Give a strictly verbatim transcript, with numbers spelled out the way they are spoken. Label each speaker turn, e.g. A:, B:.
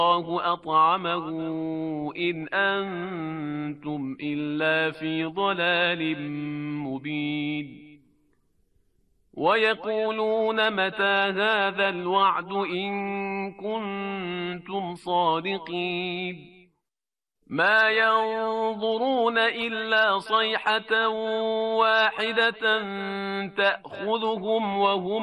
A: الله أطعمه إن أنتم إلا في ضلال مبين ويقولون متى هذا الوعد إن كنتم صادقين ما ينظرون إلا صيحة واحدة تأخذهم وهم